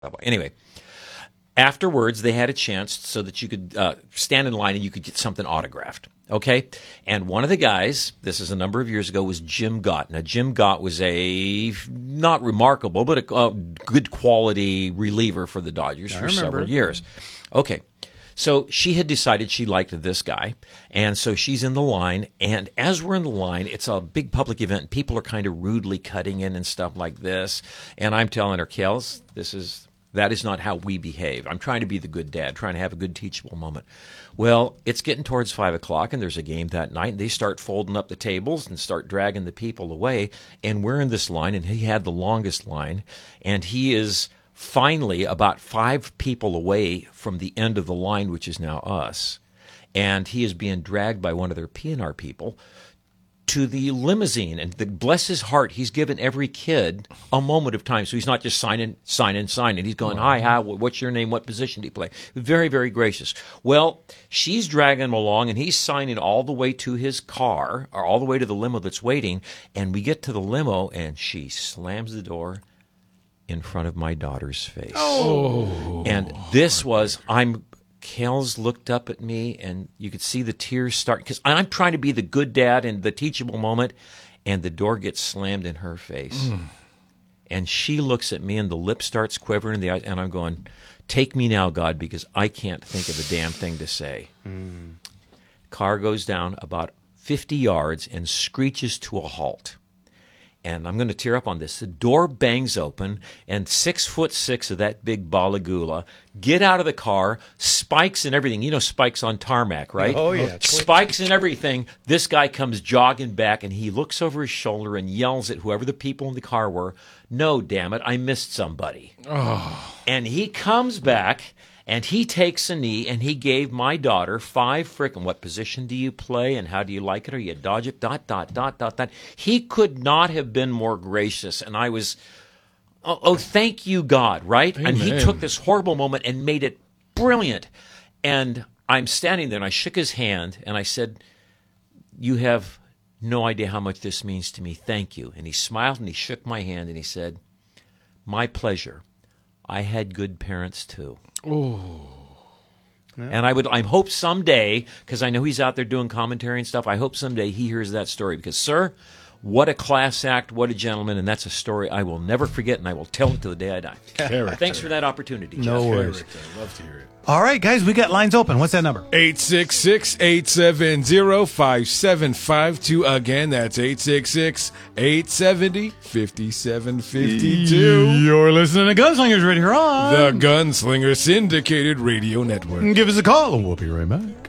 Anyway, afterwards, they had a chance so that you could stand in line and you could get something autographed. Okay? And one of the guys, this is a number of years ago, was Jim Gott. Now, Jim Gott was a not remarkable, but a good quality reliever for the Dodgers for several years. Okay. So she had decided she liked this guy, and so she's in the line, and as we're in the line, it's a big public event, and people are kind of rudely cutting in and stuff like this, and I'm telling her, Kels, that is not how we behave. I'm trying to be the good dad, trying to have a good teachable moment. Well, it's getting towards 5 o'clock, and there's a game that night, and they start folding up the tables and start dragging the people away, and we're in this line, and he had the longest line, and he is finally about 5 people away from the end of the line, which is now us. And he is being dragged by one of their PNR people to the limousine. And bless his heart, he's given every kid a moment of time. So he's not just signing. He's going, hi, what's your name? What position do you play? Very, very gracious. Well, she's dragging him along, and he's signing all the way to his car, or all the way to the limo that's waiting. And we get to the limo, and she slams the door in front of my daughter's face. Oh. And this was, Kels looked up at me, and you could see the tears start, because I'm trying to be the good dad in the teachable moment, and the door gets slammed in her face. And she looks at me, and the lip starts quivering in the eyes, and I'm going, take me now, God, because I can't think of a damn thing to say. Car goes down about 50 yards and screeches to a halt. And I'm going to tear up on this. The door bangs open, and 6'6" of that big balagula get out of the car, spikes and everything. You know spikes on tarmac, right? Oh, yeah. Spikes and everything. This guy comes jogging back, and he looks over his shoulder and yells at whoever the people in the car were, no, damn it, I missed somebody. Oh. And he comes back, and he takes a knee, and he gave my daughter 5 frickin' what position do you play, and how do you like it, or you dodge it, ... He could not have been more gracious, and I was, thank you, God, right? Amen. And he took this horrible moment and made it brilliant. And I'm standing there, and I shook his hand, and I said, you have no idea how much this means to me. Thank you. And he smiled, and he shook my hand, and he said, my pleasure. I had good parents, too. Oh. Yeah. And I hope someday, because I know he's out there doing commentary and stuff, I hope someday he hears that story. Because, sir, what a class act, what a gentleman, and that's a story I will never forget, and I will tell it to the day I die. Thanks for that opportunity, Jeff. No worries. Love to hear it. All right, guys, we got lines open. What's that number? 866-870-5752. Again, that's 866-870-5752. You're listening to Gunslingers right here on the Gunslinger Syndicated Radio Network. Give us a call, and we'll be right back.